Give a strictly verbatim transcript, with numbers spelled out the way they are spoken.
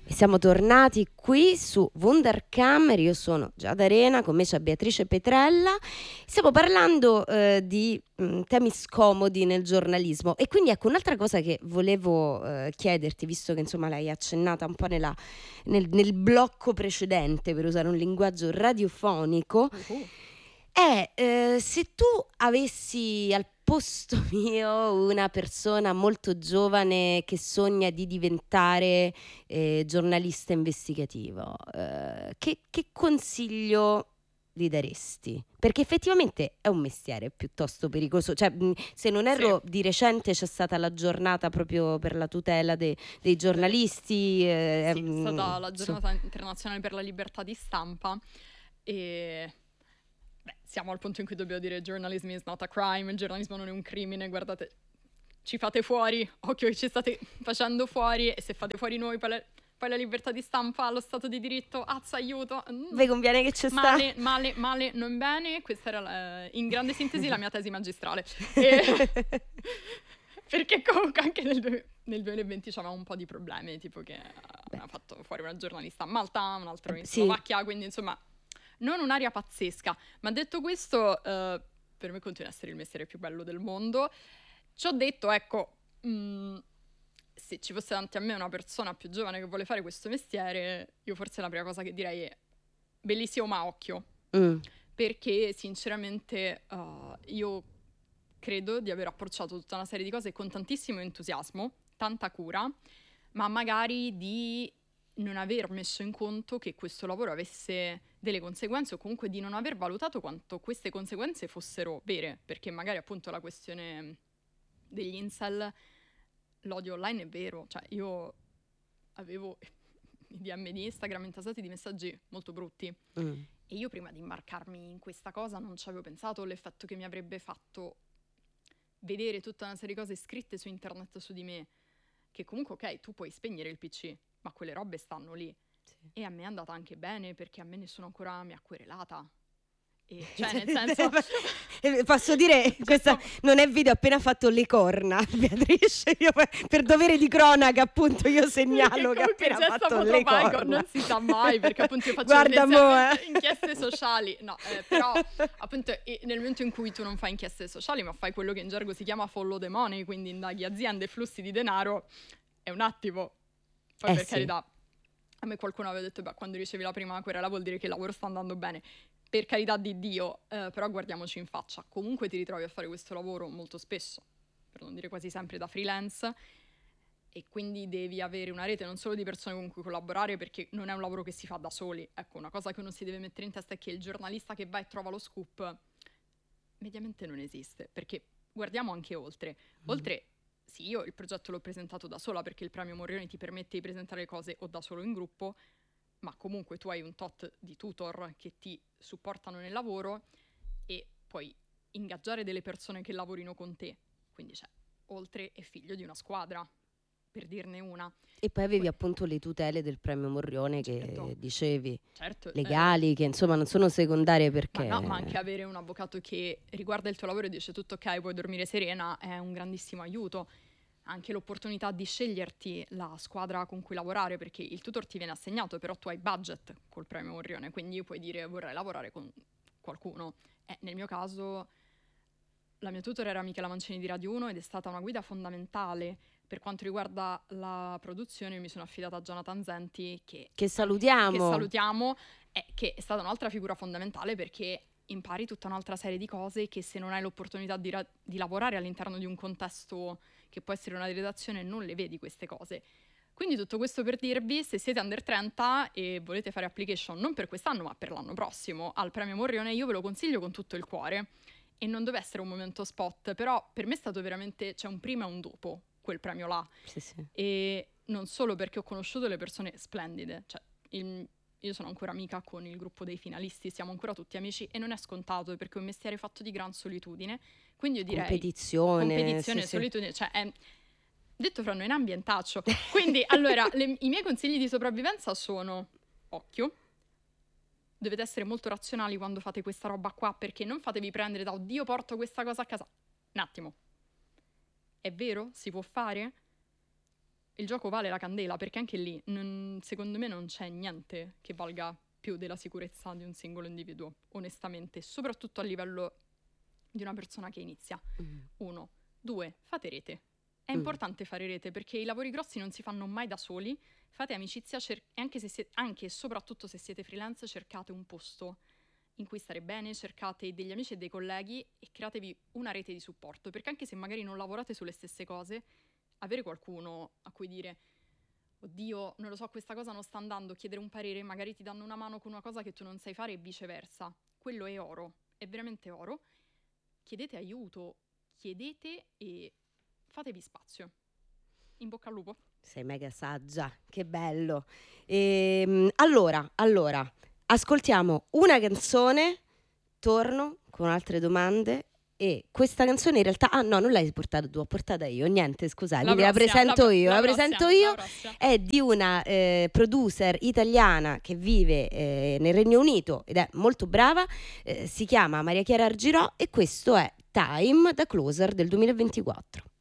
Siamo tornati qui su Wunderkammer, io sono Giada Arena, con me c'è Beatrice Petrella, stiamo parlando eh, di mh, temi scomodi nel giornalismo e quindi ecco un'altra cosa che volevo eh, chiederti, visto che insomma l'hai accennata un po' nella, nel, nel blocco precedente, per usare un linguaggio radiofonico, Uh-huh. è eh, se tu avessi al posto mio una persona molto giovane che sogna di diventare eh, giornalista investigativo, eh, che, che consiglio gli daresti? Perché effettivamente è un mestiere piuttosto pericoloso, cioè mh, se non erro Sì. di recente c'è stata la giornata proprio per la tutela de- dei giornalisti. eh, Sì, è mh, stata la so- giornata internazionale per la libertà di stampa e beh, siamo al punto in cui dobbiamo dire journalism is not a crime, il giornalismo non è un crimine, guardate, ci fate fuori, occhio che ci state facendo fuori e se fate fuori noi poi la, poi la libertà di stampa, lo stato di diritto, azza, aiuto, mm, Vi conviene che c'è sta? male, male, male, non bene, questa era la- in grande sintesi la mia tesi magistrale. E... Perché comunque anche nel, due- nel duemilaventi c'aveva un po' di problemi, tipo che Beh. ha fatto fuori una giornalista a Malta, un altro in Eh, sì. Slovacchia, quindi insomma non un'aria pazzesca. Ma detto questo, eh, per me continua a essere il mestiere più bello del mondo. Ci ho detto, ecco, mh, se ci fosse davanti a me una persona più giovane che vuole fare questo mestiere, io forse la prima cosa che direi è bellissimo ma occhio. Mm. Perché sinceramente uh, io credo di aver approcciato tutta una serie di cose con tantissimo entusiasmo, tanta cura, ma magari di non aver messo in conto che questo lavoro avesse delle conseguenze o comunque di non aver valutato quanto queste conseguenze fossero vere, perché magari appunto la questione degli incel, l'odio online è vero, cioè io avevo i D M di Instagram intasati di messaggi molto brutti. Mm. E io prima di imbarcarmi in questa cosa non ci avevo pensato l'effetto che mi avrebbe fatto vedere tutta una serie di cose scritte su internet su di me, che comunque ok, tu puoi spegnere il P C, ma quelle robe stanno lì. Sì. E a me è andata anche bene perché a me nessuno ancora mi ha querelata. E, cioè nel senso... Posso dire, questa non è video, ho appena fatto le corna, Beatrice, io per, per dovere di cronaca appunto io segnalo che ho appena fatto le corna. Non si sa mai perché appunto io faccio Guarda mo, eh. inchieste sociali, no, eh, però appunto nel momento in cui tu non fai inchieste sociali ma fai quello che in gergo si chiama follow the money, quindi indaghi aziende, flussi di denaro, è un attimo, poi Eh per sì. carità, a me qualcuno aveva detto beh quando ricevi la prima querela vuol dire che il lavoro sta andando bene. Per carità di Dio, eh, però guardiamoci in faccia, comunque ti ritrovi a fare questo lavoro molto spesso, per non dire quasi sempre da freelance, e quindi devi avere una rete non solo di persone con cui collaborare, perché non è un lavoro che si fa da soli. Ecco, una cosa che uno si deve mettere in testa è che il giornalista che va e trova lo scoop mediamente non esiste, perché guardiamo anche oltre. Mm. Oltre, sì, io il progetto l'ho presentato da sola perché il premio Morrione ti permette di presentare le cose o da solo in gruppo, ma comunque tu hai un tot di tutor che ti supportano nel lavoro e puoi ingaggiare delle persone che lavorino con te. Quindi c'è, oltre è figlio di una squadra, per dirne una. E poi avevi Que- appunto le tutele del premio Morrione Certo. che dicevi, Certo, legali, che insomma non sono secondarie perché... Ma no, ma anche avere un avvocato che riguarda il tuo lavoro e dice tutto ok, puoi dormire serena, è un grandissimo aiuto. Anche l'opportunità di sceglierti la squadra con cui lavorare, perché il tutor ti viene assegnato, però tu hai budget col premio Morrione, quindi puoi dire vorrei lavorare con qualcuno. E nel mio caso la mia tutor era Michela Mancini di Radio uno ed è stata una guida fondamentale per quanto riguarda la produzione. Mi sono affidata a Jonathan Zenti che, Che salutiamo. che salutiamo, e che è stata un'altra figura fondamentale perché impari tutta un'altra serie di cose che se non hai l'opportunità di, ra- di lavorare all'interno di un contesto che può essere una redazione non le vedi queste cose. Quindi tutto questo per dirvi, se siete under trenta e volete fare application non per quest'anno ma per l'anno prossimo al premio Morrione, io ve lo consiglio con tutto il cuore. E non deve essere un momento spot, però per me è stato veramente, c'è un prima e un dopo quel premio là. Sì, sì. E non solo perché ho conosciuto le persone splendide, cioè il, io sono ancora amica con il gruppo dei finalisti, siamo ancora tutti amici e non è scontato perché è un mestiere fatto di gran solitudine, quindi io direi competizione, competizione, sì, solitudine, cioè è, detto fra noi è un ambientaccio. Quindi allora le, i miei consigli di sopravvivenza sono occhio. Dovete essere molto razionali quando fate questa roba qua, perché non fatevi prendere da oddio porto questa cosa a casa. Un attimo. È vero? Si può fare? il gioco vale la candela, perché anche lì non- secondo me non c'è niente che valga più della sicurezza di un singolo individuo, onestamente, soprattutto a livello di una persona che inizia. Mm. Uno. Due, fate rete. È Mm. importante fare rete perché i lavori grossi non si fanno mai da soli. Fate amicizia, cer- e anche, se sie- anche e soprattutto se siete freelance, cercate un posto in cui stare bene, cercate degli amici e dei colleghi e createvi una rete di supporto, perché anche se magari non lavorate sulle stesse cose, avere qualcuno a cui dire oddio, non lo so, questa cosa non sta andando, chiedere un parere, magari ti danno una mano con una cosa che tu non sai fare e viceversa. Quello è oro, è veramente oro. Chiedete aiuto, chiedete e fatevi spazio. In bocca al lupo. Sei mega saggia, che bello. Ehm, allora, allora, ascoltiamo una canzone, torno con altre domande. E questa canzone in realtà, ah no, non l'hai portata tu, l'ho portata io, niente, scusate, La quindi la prossima, presento la pro- io, la la prossima, presento la io, prossima. è di una eh, producer italiana che vive eh, nel Regno Unito ed è molto brava, eh, si chiama Maria Chiara Argirò e questo è Time da Closer del duemilaventiquattro.